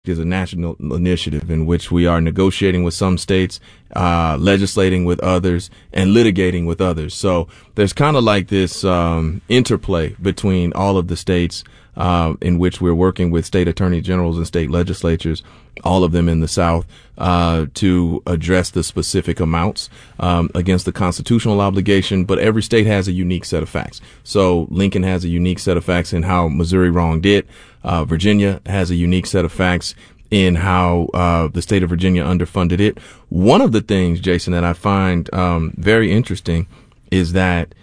is a national initiative in which we are negotiating with some states, legislating with others, and litigating with others. So there's kind of like this interplay between all of the states in which we're working with state attorney generals and state legislatures, all of them in the South, to address the specific amounts against the constitutional obligation. But every state has a unique set of facts. So Lincoln has a unique set of facts in how Missouri wronged it. Virginia has a unique set of facts in how the state of Virginia underfunded it. One of the things, Jason, that I find very interesting is that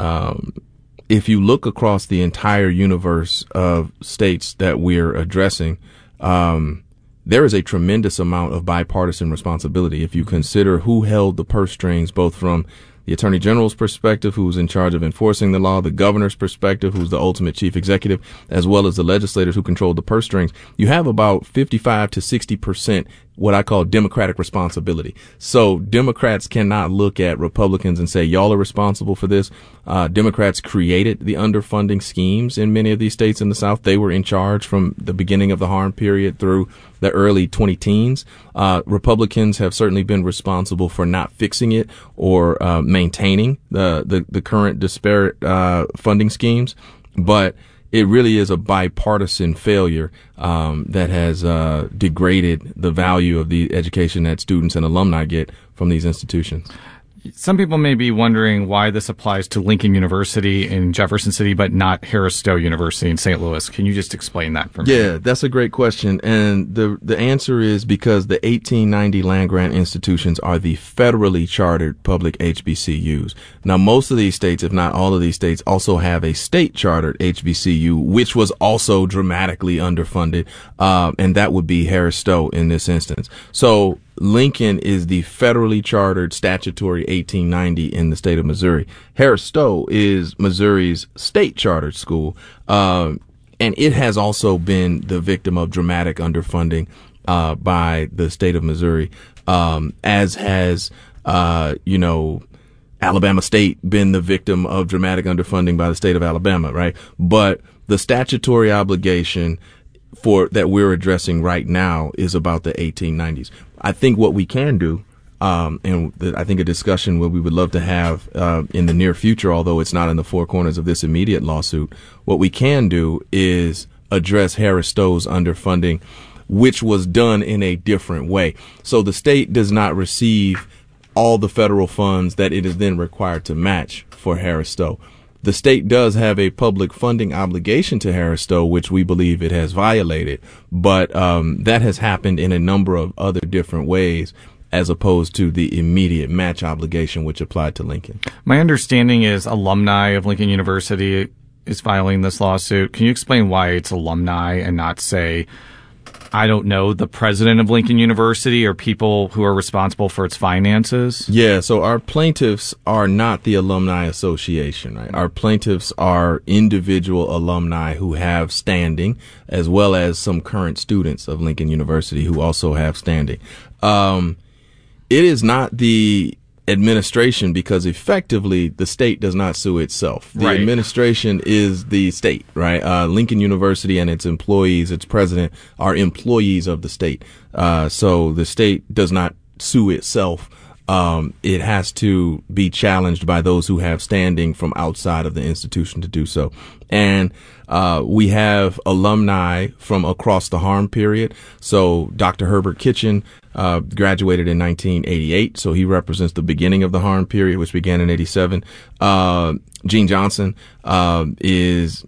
if you look across the entire universe of states that we're addressing, there is a tremendous amount of bipartisan responsibility. If you consider who held the purse strings, both from the Attorney General's perspective, who's in charge of enforcing the law, the governor's perspective, who's the ultimate chief executive, as well as the legislators who control the purse strings, you have about 55 to 60% what I call democratic responsibility. So Democrats cannot look at Republicans and say, y'all are responsible for this. Democrats created the underfunding schemes in many of these states in the South. They were in charge from the beginning of the harm period through the early 2010s. Republicans have certainly been responsible for not fixing it or maintaining the current disparate funding schemes. But it really is a bipartisan failure that has degraded the value of the education that students and alumni get from these institutions. Some people may be wondering why this applies to Lincoln University in Jefferson City, but not Harris Stowe University in St. Louis. Can you just explain that for me? Yeah, that's a great question. And the answer is because the 1890 land-grant institutions are the federally chartered public HBCUs. Now, most of these states, if not all of these states, also have a state-chartered HBCU, which was also dramatically underfunded, and that would be Harris Stowe in this instance. So Lincoln is the federally chartered statutory 1890 in the state of Missouri. Harris Stowe is Missouri's state chartered school. And it has also been the victim of dramatic underfunding by the state of Missouri, as has, Alabama State been the victim of dramatic underfunding by the state of Alabama, right? But the statutory obligation that we're addressing right now is about the 1890s. I think what we can do, and I think a discussion what we would love to have in the near future, although it's not in the four corners of this immediate lawsuit, what we can do is address Harris Stowe's underfunding, which was done in a different way. So the state does not receive all the federal funds that it is then required to match for Harris Stowe. The state does have a public funding obligation to Harris Stowe, which we believe it has violated, but that has happened in a number of other different ways as opposed to the immediate match obligation which applied to Lincoln. My understanding is alumni of Lincoln University is filing this lawsuit. Can you explain why it's alumni and not, say, I don't know, the president of Lincoln University or people who are responsible for its finances? Yeah, so our plaintiffs are not the Alumni Association, right? Our plaintiffs are individual alumni who have standing, as well as some current students of Lincoln University who also have standing. It is not the administration because effectively the state does not sue itself. The administration is the state, right? Lincoln University and its employees, its president, are employees of the state. So the state does not sue itself. It has to be challenged by those who have standing from outside of the institution to do so. And we have alumni from across the harm period. So Dr. Herbert Kitchen graduated in 1988, so he represents the beginning of the harm period, which began in 87. Gene Johnson is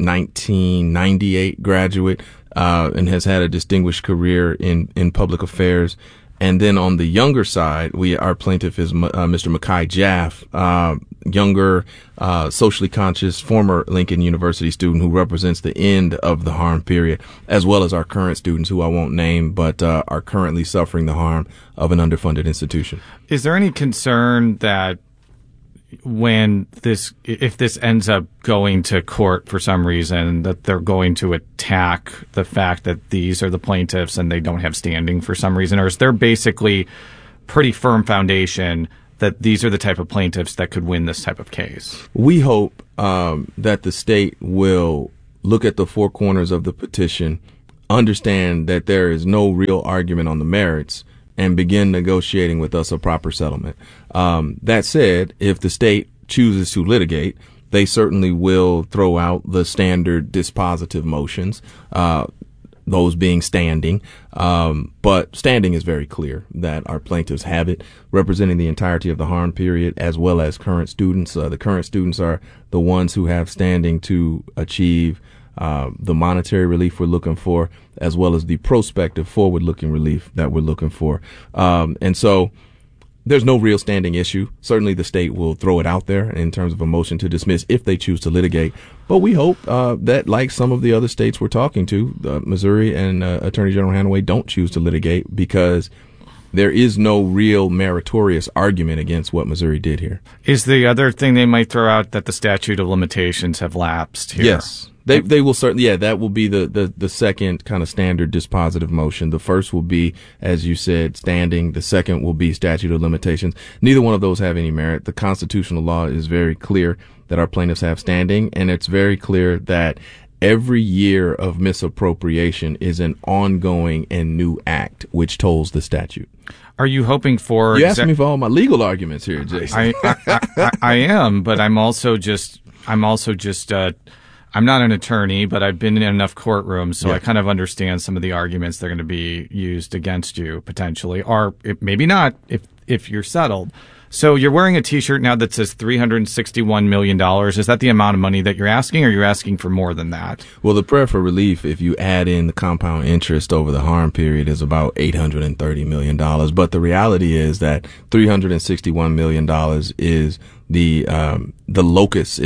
1998 graduate and has had a distinguished career in public affairs. And then on the younger side, our plaintiff is Mr. Mekhi Jaff, younger, socially conscious, former Lincoln University student who represents the end of the harm period, as well as our current students who I won't name, but are currently suffering the harm of an underfunded institution. Is there any concern that if this ends up going to court for some reason, that they're going to attack the fact that these are the plaintiffs and they don't have standing for some reason? Or is there basically pretty firm foundation that these are the type of plaintiffs that could win this type of case? We hope that the state will look at the four corners of the petition, understand that there is no real argument on the merits and begin negotiating with us a proper settlement. That said, if the state chooses to litigate, they certainly will throw out the standard dispositive motions, those being standing. But standing is very clear that our plaintiffs have it, representing the entirety of the harm period as well as current students. The current students are the ones who have standing to achieve the monetary relief we're looking for, as well as the prospective forward-looking relief that we're looking for. And so there's no real standing issue. Certainly the state will throw it out there in terms of a motion to dismiss if they choose to litigate. But we hope that, like some of the other states we're talking to, Missouri and Attorney General Hanaway don't choose to litigate, because there is no real meritorious argument against what Missouri did here. Is the other thing they might throw out that the statute of limitations have lapsed here? Yes. They will certainly, that will be the second kind of standard dispositive motion. The first will be, as you said, standing. The second will be statute of limitations. Neither one of those have any merit. The constitutional law is very clear that our plaintiffs have standing, and it's very clear that every year of misappropriation is an ongoing and new act which tolls the statute. Are you hoping for... You're asking me for all my legal arguments here, Jason. I am, but I'm not an attorney, but I've been in enough courtrooms, so I kind of understand some of the arguments that are going to be used against you potentially, or maybe not if you're settled. So you're wearing a T-shirt now that says $361 million. Is that the amount of money that you're asking, or you're asking for more than that? Well, the prayer for relief, if you add in the compound interest over the harm period, is about $830 million. But the reality is that $361 million is the locus.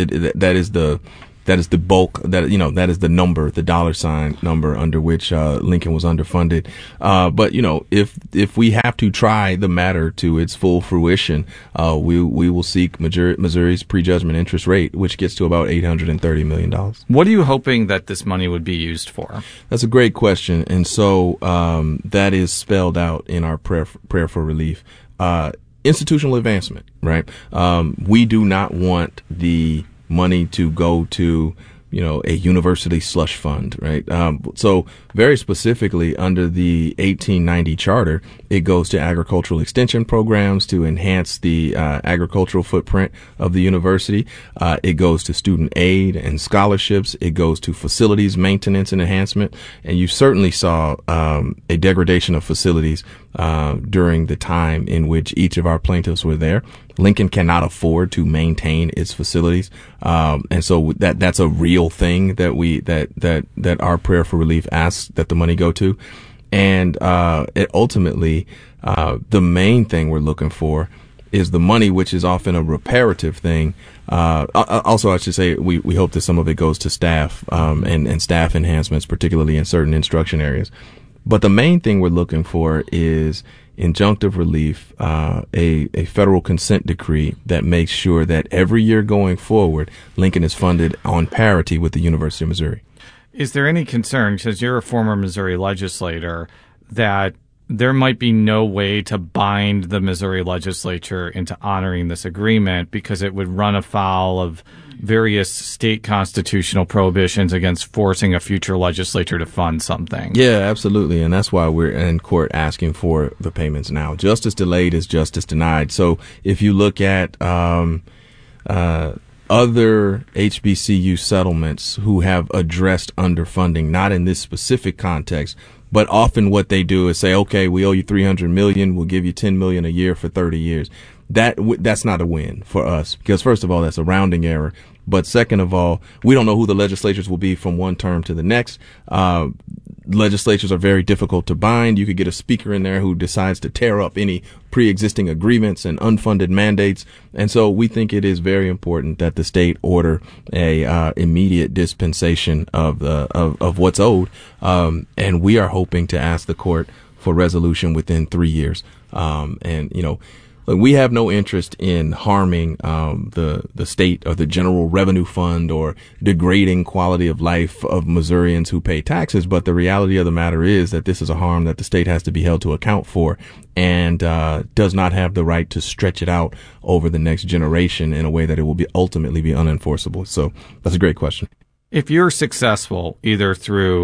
That is the bulk, that is the number, the dollar sign number under which Lincoln was underfunded. But if we have to try the matter to its full fruition, we will seek Missouri's prejudgment interest rate, which gets to about $830 million. What are you hoping that this money would be used for? That's a great question. And so that is spelled out in our prayer for relief. Institutional advancement, right? We do not want the money to go to, a university slush fund, right? So very specifically under the 1890 charter, it goes to agricultural extension programs to enhance the agricultural footprint of the university. It goes to student aid and scholarships. It goes to facilities maintenance and enhancement. And you certainly saw a degradation of facilities during the time in which each of our plaintiffs were there. Lincoln cannot afford to maintain its facilities. And so that's a real thing that our prayer for relief asks that the money go to. And it ultimately, the main thing we're looking for is the money, which is often a reparative thing. Also, I should say we hope that some of it goes to staff and staff enhancements, particularly in certain instruction areas. But the main thing we're looking for is injunctive relief, a federal consent decree that makes sure that every year going forward, Lincoln is funded on parity with the University of Missouri. Is there any concern, because you're a former Missouri legislator, that there might be no way to bind the Missouri legislature into honoring this agreement because it would run afoul of various state constitutional prohibitions against forcing a future legislature to fund something? Yeah, absolutely. And that's why we're in court asking for the payments now. Justice delayed is justice denied. So if you look at other HBCU settlements who have addressed underfunding, not in this specific context, but often what they do is say, okay, we owe you $300 million. We'll give you $10 million a year for 30 years. That's not a win for us, because first of all, that's a rounding error. But second of all, we don't know who the legislatures will be from one term to the next. Legislatures are very difficult to bind. You could get a speaker in there who decides to tear up any pre-existing agreements and unfunded mandates. And so we think it is very important that the state order a immediate dispensation of what's owed. And we are hoping to ask the court for resolution within 3 years. We have no interest in harming the state or the general revenue fund or degrading quality of life of Missourians who pay taxes. But the reality of the matter is that this is a harm that the state has to be held to account for and does not have the right to stretch it out over the next generation in a way that it will ultimately be unenforceable. So that's a great question. If you're successful, either through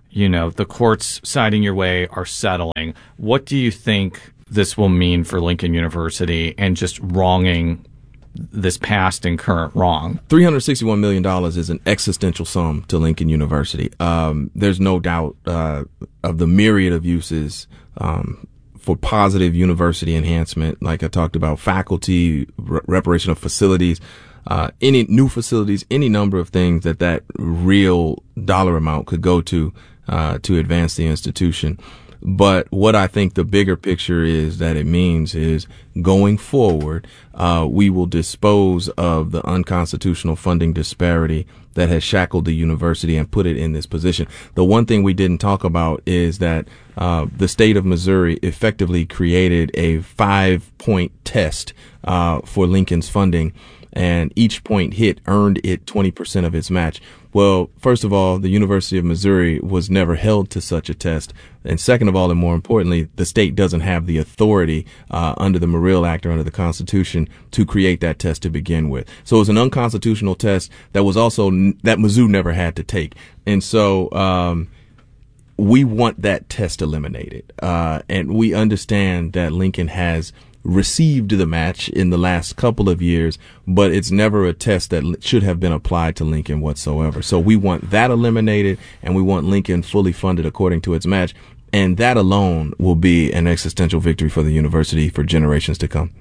the courts siding your way are settling. What do you think this will mean for Lincoln University and just wronging this past and current wrong? $361 million is an existential sum to Lincoln University. There's no doubt of the myriad of uses for positive university enhancement, like I talked about, faculty, reparation of facilities, any new facilities, any number of things that real dollar amount could go to advance the institution. But what I think the bigger picture is that it means is going forward, we will dispose of the unconstitutional funding disparity that has shackled the university and put it in this position. The one thing we didn't talk about is that the state of Missouri effectively created a 5-point test for Lincoln's funding, and each point hit earned it 20% of its match. Well, first of all, the University of Missouri was never held to such a test. And second of all, and more importantly, the state doesn't have the authority under the Morrill Act or under the Constitution to create that test to begin with. So it was an unconstitutional test that was also that Mizzou never had to take. And so we want that test eliminated. And we understand that Lincoln has received the match in the last couple of years, but it's never a test that should have been applied to Lincoln whatsoever. So we want that eliminated, and we want Lincoln fully funded according to its match. And that alone will be an existential victory for the university for generations to come.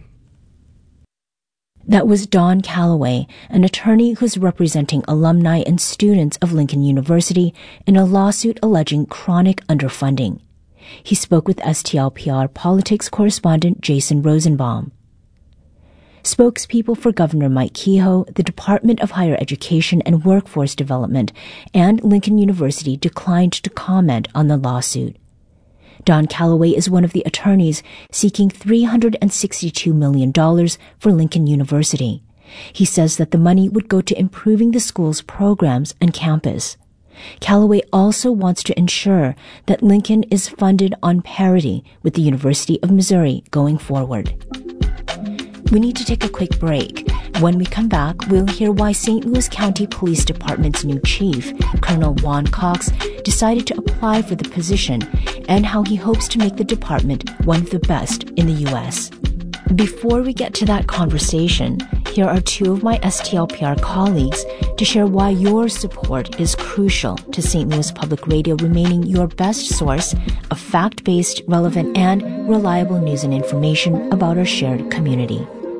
That was Don Calloway, an attorney who's representing alumni and students of Lincoln University in a lawsuit alleging chronic underfunding. He spoke with STLPR politics correspondent Jason Rosenbaum. Spokespeople for Governor Mike Kehoe, the Department of Higher Education and Workforce Development, and Lincoln University declined to comment on the lawsuit. Don Calloway is one of the attorneys seeking $362 million for Lincoln University. He says that the money would go to improving the school's programs and campus. Calloway also wants to ensure that Lincoln is funded on parity with the University of Missouri going forward. We need to take a quick break. When we come back, we'll hear why St. Louis County Police Department's new chief, Colonel Juan Cox, decided to apply for the position and how he hopes to make the department one of the best in the U.S. Before we get to that conversation, here are two of my STLPR colleagues to share why your support is crucial to St. Louis Public Radio remaining your best source of fact-based, relevant, and reliable news and information about our shared community.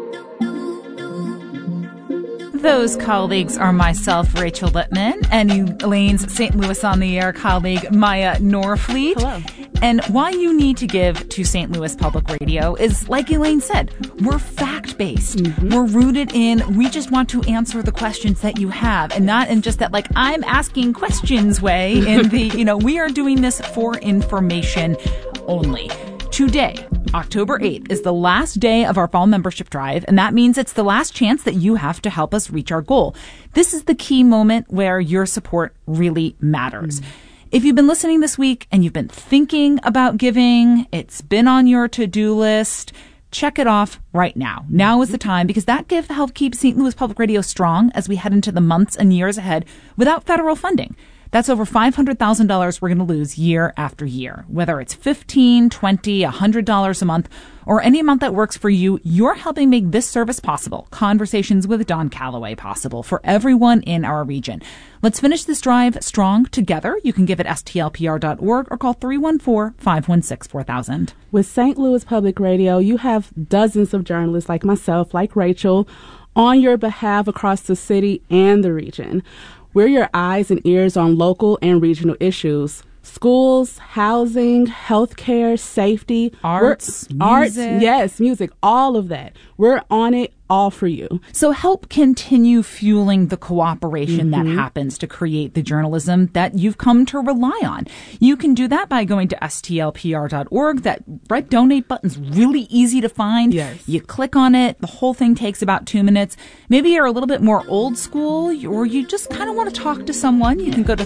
Those colleagues are myself, Rachel Lippman, and Elaine's St. Louis on the Air colleague, Maya Norfleet. Hello. And why you need to give to St. Louis Public Radio is, like Elaine said, we're fact-based. Mm-hmm. We're rooted in, we just want to answer the questions that you have, and not in just that, like, I'm asking questions way in the, we are doing this for information only. Today, October 8th, is the last day of our fall membership drive, and that means it's the last chance that you have to help us reach our goal. This is the key moment where your support really matters. Mm-hmm. If you've been listening this week and you've been thinking about giving, it's been on your to-do list, check it off right now. Now is the time, because that gift helps keep St. Louis Public Radio strong as we head into the months and years ahead without federal funding. That's over $500,000 we're going to lose year after year. Whether it's $15, $20, $100 a month, or any amount that works for you, you're helping make this service possible. Conversations with Don Calloway possible for everyone in our region. Let's finish this drive strong together. You can give at stlpr.org or call 314-516-4000. With St. Louis Public Radio, you have dozens of journalists like myself, like Rachel, on your behalf across the city and the region. We're your eyes and ears on local and regional issues. Schools, housing, healthcare, safety, arts, music, all of that. We're on it, all for you. So help continue fueling the cooperation that happens to create the journalism that you've come to rely on. You can do that by going to stlpr.org. That red donate button's really easy to find. Yes. You click on it. The whole thing takes about 2 minutes. Maybe you're a little bit more old school, or you just kind of want to talk to someone. You can go to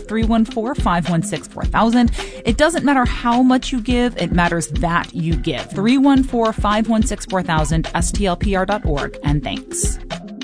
314-516-4000. It doesn't matter how much you give. It matters that you give. 314-516-4000, stlpr.org. And thanks.